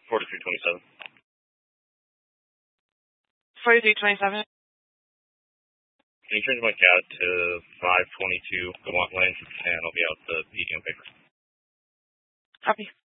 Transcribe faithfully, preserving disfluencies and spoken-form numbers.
forty-three twenty-seven. forty-three twenty-seven. Can you change my cat to five twenty-two Gamont Lane? And I'll be out the E D M paper. Copy.